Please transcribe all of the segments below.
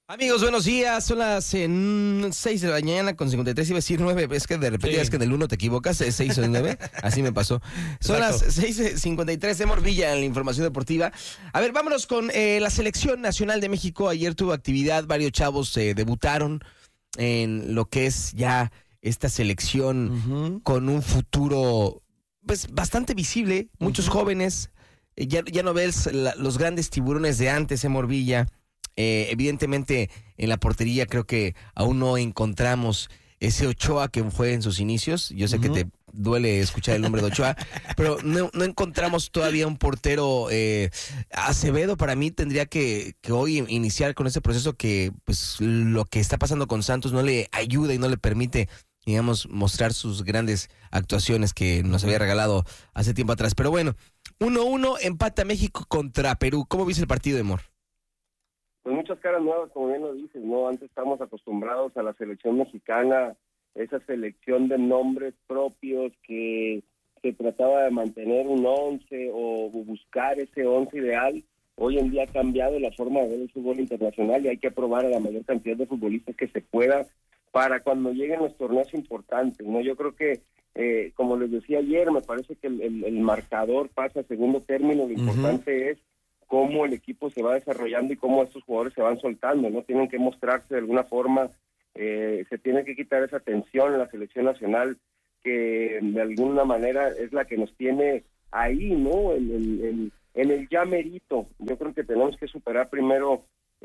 Amigos, buenos días. Son las 6 de la mañana con 53, iba a decir 9, es que de repente es que en el 1 te equivocas, es 6 o 9, así me pasó. Son las 6:53, Emor Villa en la información deportiva. A ver, vámonos con la selección nacional de México. Ayer tuvo actividad, varios chavos debutaron en lo que es ya esta selección con un futuro pues bastante visible, muchos jóvenes, ya no ves los grandes tiburones de antes, Emor Villa. Evidentemente en la portería creo que aún no encontramos ese Ochoa que fue en sus inicios. Yo sé que te duele escuchar el nombre de Ochoa, pero no encontramos todavía un portero. Acevedo para mí tendría que hoy iniciar con ese proceso que pues lo que está pasando con Santos no le ayuda y no le permite, digamos, mostrar sus grandes actuaciones que nos había regalado hace tiempo atrás. Pero bueno, 1-1, empata México contra Perú. ¿Cómo viste el partido, Emor? Pues muchas caras nuevas, como bien lo dices, ¿no? Antes estamos acostumbrados a la selección mexicana, esa selección de nombres propios que se trataba de mantener un 11 o buscar ese 11 ideal. Hoy en día ha cambiado la forma de ver el fútbol internacional y hay que probar a la mayor cantidad de futbolistas que se pueda para cuando lleguen los torneos importantes, ¿no? Yo creo que, como les decía ayer, me parece que el marcador pasa a segundo término. Lo importante es cómo el equipo se va desarrollando y cómo estos jugadores se van soltando, ¿no? Tienen que mostrarse de alguna forma, se tiene que quitar esa tensión en la selección nacional que de alguna manera es la que nos tiene ahí, ¿no? En el ya merito. Yo creo que tenemos que superar primero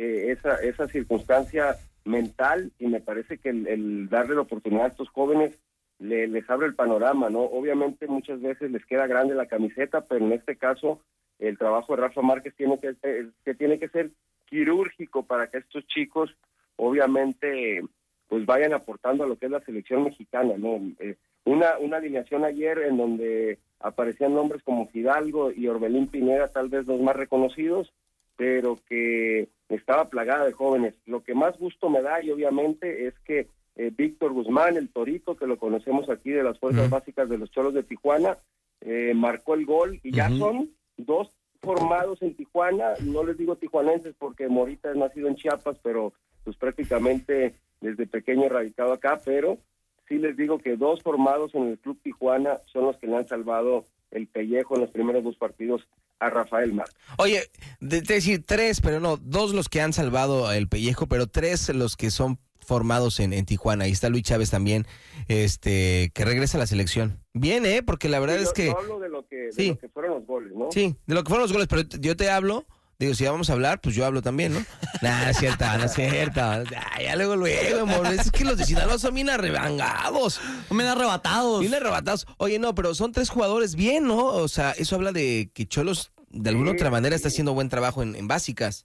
esa circunstancia mental y me parece que el darle la oportunidad a estos jóvenes les abre el panorama, ¿no? Obviamente muchas veces les queda grande la camiseta, pero en este caso el trabajo de Rafa Márquez tiene que ser quirúrgico para que estos chicos obviamente pues vayan aportando a lo que es la selección mexicana, ¿no? Una alineación ayer en donde aparecían nombres como Fidalgo y Orbelín Pineda, tal vez los más reconocidos, pero que estaba plagada de jóvenes. Lo que más gusto me da y obviamente es que Víctor Guzmán, el Torito, que lo conocemos aquí de las fuerzas básicas de los Cholos de Tijuana, marcó el gol y ya son dos formados en Tijuana. No les digo tijuanenses porque Morita es nacido en Chiapas, pero pues prácticamente desde pequeño radicado acá, pero sí les digo que dos formados en el Club Tijuana son los que le han salvado el pellejo en los primeros dos partidos a Rafael Márquez. Oye, decir tres, pero no, dos los que han salvado el pellejo, pero tres los que son formados en Tijuana. Ahí está Luis Chávez también, que regresa a la selección. Bien, porque la verdad es que... Yo hablo de lo que fueron los goles, ¿no? Sí, de lo que fueron los goles, pero yo te hablo, digo, si vamos a hablar, pues yo hablo también, ¿no? Nah, no es cierto. Ya luego, amor, es que los de Sinaloa son bien arrebangados. Bien arrebatados. Oye, no, pero son tres jugadores bien, ¿no? O sea, eso habla de que Cholos, de alguna otra manera, está haciendo buen trabajo en básicas.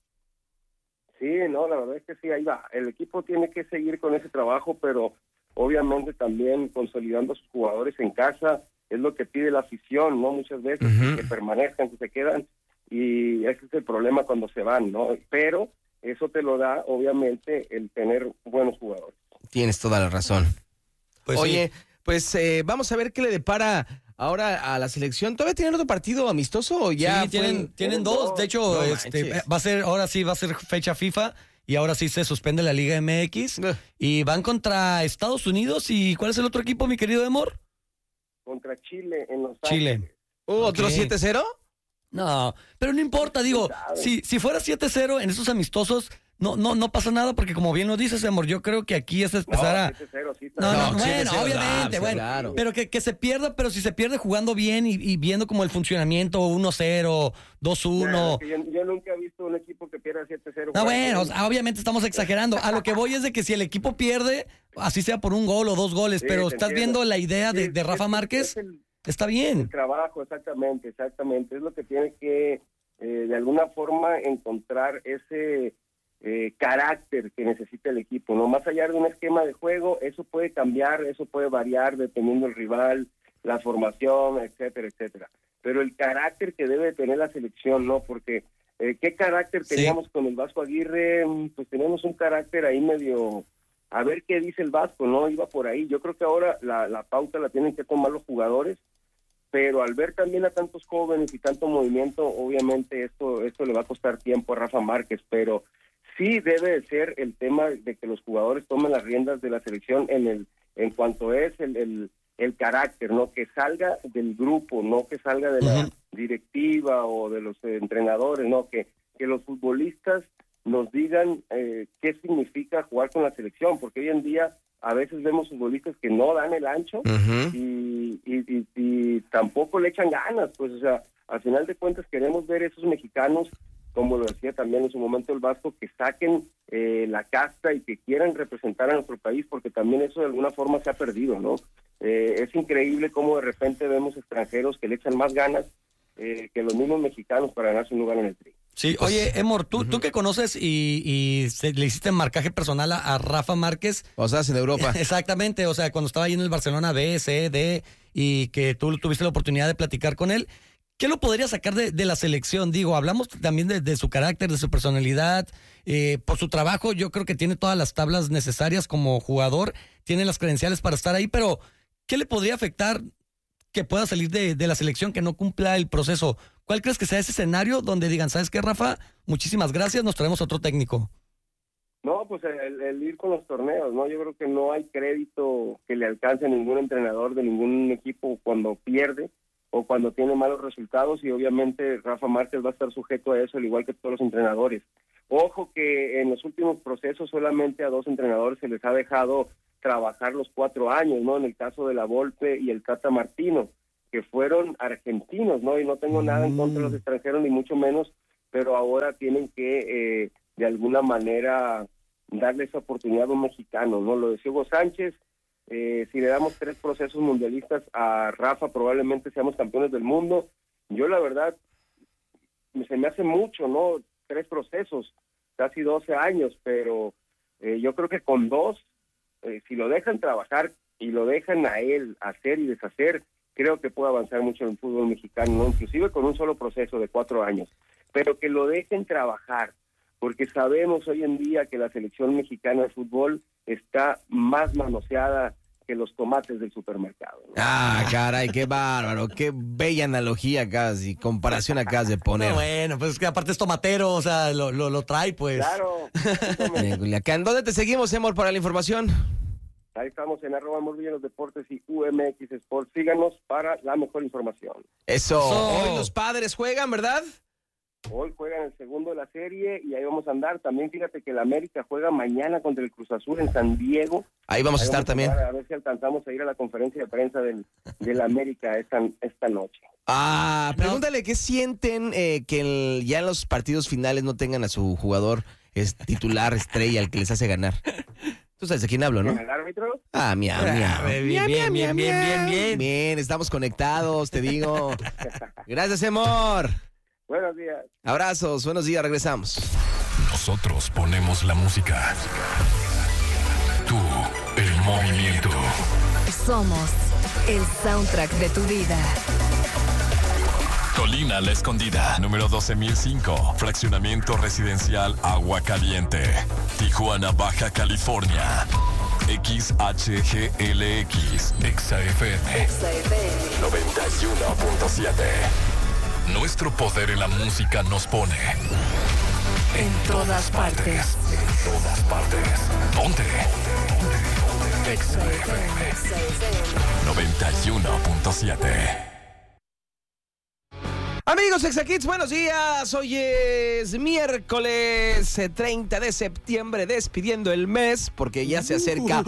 Sí, no, la verdad es que sí, ahí va. El equipo tiene que seguir con ese trabajo, pero obviamente también consolidando a sus jugadores en casa, es lo que pide la afición, ¿no? Muchas veces que permanezcan, que se quedan, y ese es el problema cuando se van, ¿no? Pero eso te lo da, obviamente, el tener buenos jugadores. Tienes toda la razón. Pues oye, sí. pues vamos a ver qué le depara ahora a la selección. ¿Todavía tienen otro partido amistoso o ya? Sí, tienen dos. De hecho, va a ser fecha FIFA y ahora sí se suspende la Liga MX y van contra Estados Unidos. ¿Y cuál es el otro equipo, mi querido Emor? Contra Chile en Los Chile. Ángeles. ¿Otro 7-0? No, pero no importa, digo, si fuera 7-0 en esos amistosos, no pasa nada, porque como bien lo dices, amor, yo creo que aquí es empezar a... 7-0, sí, bueno, obviamente, bueno, claro. Pero que se pierda, pero si se pierde jugando bien y viendo como el funcionamiento 1-0, 2-1... Bueno, yo nunca he visto un equipo que pierda 7-0. No, bueno, obviamente estamos exagerando. A lo que voy es de que si el equipo pierde, así sea por un gol o dos goles, Sí, pero te estás entiendo. viendo la idea de Rafa Márquez, está bien. El trabajo, exactamente. Es lo que tiene que, de alguna forma, encontrar ese carácter que necesita el equipo, ¿no? Más allá de un esquema de juego, eso puede cambiar, eso puede variar dependiendo del rival, la formación, etcétera, etcétera. Pero el carácter que debe tener la selección, ¿no? Porque ¿qué carácter teníamos con el Vasco Aguirre? Pues tenemos un carácter ahí medio... A ver qué dice el Vasco, ¿no? Iba por ahí. Yo creo que ahora la pauta la tienen que tomar los jugadores, pero al ver también a tantos jóvenes y tanto movimiento, obviamente esto le va a costar tiempo a Rafa Márquez, pero Sí debe de ser el tema de que los jugadores tomen las riendas de la selección en cuanto es el carácter, ¿no? Que salga del grupo, no que salga de la directiva o de los entrenadores, ¿no? Que los futbolistas nos digan qué significa jugar con la selección, porque hoy en día a veces vemos futbolistas que no dan el ancho y tampoco le echan ganas, pues, o sea, al final de cuentas queremos ver esos mexicanos, como lo decía también en su momento el Vasco, que saquen la casta y que quieran representar a nuestro país, porque también eso de alguna forma se ha perdido, ¿no? Es increíble cómo de repente vemos extranjeros que le echan más ganas que los mismos mexicanos para ganarse un lugar en el tri. Sí, oye, Emor, tú que conoces y le hiciste marcaje personal a Rafa Márquez. O sea, en Europa. Exactamente, o sea, cuando estaba ahí en el Barcelona B, C, D, y que tú tuviste la oportunidad de platicar con él, ¿qué lo podría sacar de la selección? Digo, hablamos también de su carácter, de su personalidad, por su trabajo. Yo creo que tiene todas las tablas necesarias como jugador, tiene las credenciales para estar ahí, pero ¿qué le podría afectar que pueda salir de la selección, que no cumpla el proceso? ¿Cuál crees que sea ese escenario donde digan, ¿sabes qué, Rafa? Muchísimas gracias, nos traemos otro técnico. No, pues el ir con los torneos, ¿no? Yo creo que no hay crédito que le alcance a ningún entrenador de ningún equipo cuando pierde o cuando tiene malos resultados, y obviamente Rafa Márquez va a estar sujeto a eso, al igual que todos los entrenadores. Ojo que en los últimos procesos solamente a 2 entrenadores se les ha dejado trabajar los 4 años, ¿no? En el caso de la Volpe y el Tata Martino, que fueron argentinos, ¿no? Y no tengo nada en contra de los extranjeros, ni mucho menos, pero ahora tienen que, de alguna manera, darle esa oportunidad a un mexicano, ¿no? Lo decía Hugo Sánchez, si le damos 3 procesos mundialistas a Rafa, probablemente seamos campeones del mundo. Yo, la verdad, se me hace mucho, ¿no? 3 procesos, casi 12 años, pero yo creo que con 2, si lo dejan trabajar y lo dejan a él hacer y deshacer, creo que puede avanzar mucho en el fútbol mexicano, ¿no? Inclusive con un solo proceso de 4 años, pero que lo dejen trabajar, porque sabemos hoy en día que la selección mexicana de fútbol está más manoseada que los tomates del supermercado, ¿no? Ah, caray, qué bárbaro, qué bella analogía casi, comparación acabas de poner. No, bueno, pues es que aparte es tomatero, o sea, lo trae, pues. Claro. Culiacán, ¿dónde te seguimos, Emor, para la información? Ahí estamos en @MorvillaLosDeportes y UMX Sports. Síganos para la mejor información. Eso. Hoy los Padres juegan, ¿verdad? Hoy juegan el segundo de la serie y ahí vamos a andar. También fíjate que el América juega mañana contra el Cruz Azul en San Diego. Ahí vamos a estar también. A ver si alcanzamos a ir a la conferencia de prensa del América esta noche. Ah, pregúntale qué sienten que ya en los partidos finales no tengan a su jugador titular estrella, el que les hace ganar. Tú sabes de quién hablo, ¿no? ¿El árbitro? Ah, miau. Bien, estamos conectados, te digo. Gracias, Emor. Buenos días. Abrazos, buenos días, regresamos. Nosotros ponemos la música. Tú, el movimiento. Somos el soundtrack de tu vida. Colina La Escondida, número 12005, fraccionamiento residencial Agua Caliente, Tijuana, Baja California. XHGLX, XFM 91.7. Nuestro poder en la música nos pone En todas partes. En todas partes. Ponte. XFM 91.7. Amigos Exakids, buenos días. Hoy es miércoles 30 de septiembre, despidiendo el mes porque ya se acerca.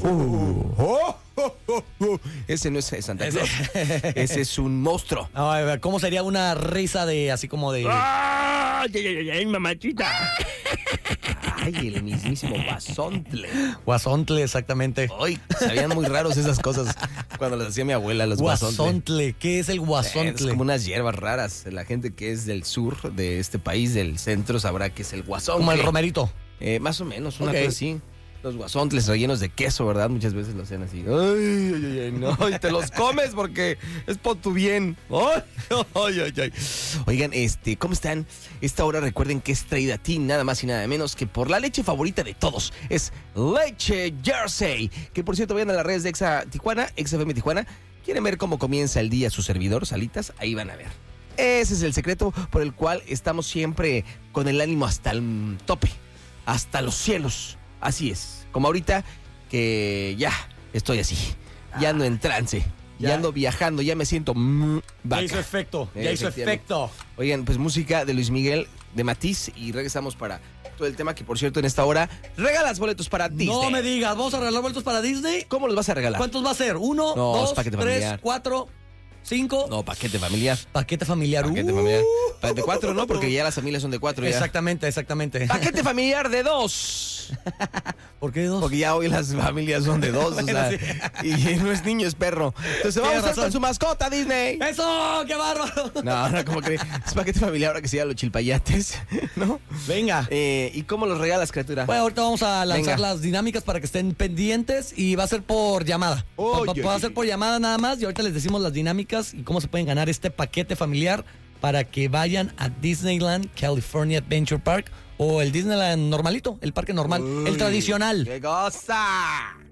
Ese no es Santa Claus. Ese es un monstruo. No, a ver, ¿cómo sería una risa de así como de... ¡Ay, mamachita! Ay, el mismísimo guasontle. Guasontle, exactamente. Ay, sabían muy raros esas cosas cuando las hacía mi abuela, los guasontle. ¿Qué es el guasontle? Es como unas hierbas raras. La gente que es del sur de este país, del centro, sabrá que es el guasontle. Como el romerito. Más o menos, una cosa así. Los guasontles rellenos de queso, ¿verdad? Muchas veces lo hacen así. Ay, no, y te los comes porque es por tu bien. Ay. Oigan, ¿cómo están? Esta hora recuerden que es traída a ti nada más y nada menos que por la leche favorita de todos. Es Leche Jersey. Que por cierto, vayan a las redes de Exa Tijuana, XFM Tijuana. ¿Quieren ver cómo comienza el día su servidor, Salitas? Ahí van a ver. Ese es el secreto por el cual estamos siempre con el ánimo hasta el tope. hasta los cielos. Así es. Como ahorita que ya estoy así. Ya ando en trance. Ya ando viajando. Ya me siento vaca. Ya hizo efecto. Ya hizo efecto. Oigan, pues música de Luis Miguel, de Matiz. Y regresamos para todo el tema que, por cierto, en esta hora regalas boletos para Disney. No me digas, ¿vamos a regalar boletos para Disney? ¿Cómo los vas a regalar? ¿Cuántos va a ser? ¿1, No, 2, paquete 3, familiar. 4, 5? No, paquete familiar. Paquete familiar. Paquete familiar. De 4, ¿no? Porque ya las familias son de 4. Exactamente. Paquete familiar de 2. ¿Por qué 2? Porque ya hoy las familias son de 2. Bueno, o sea, sí. y no es niño, es perro. Entonces vamos a estar razón. con su mascota, Disney. ¡Eso! ¡Qué bárbaro! No, como que es paquete familiar ahora que se llama los chilpayates, ¿no? Venga. ¿Y cómo los regalas, criatura? Bueno, ahorita vamos a lanzar Venga. las dinámicas para que estén pendientes y va a ser por llamada. Va a ser por llamada nada más y ahorita les decimos las dinámicas y cómo se pueden ganar este paquete familiar para que vayan a Disneyland California Adventure Park o el Disneyland normalito, el parque normal, el tradicional. ¡Qué cosa!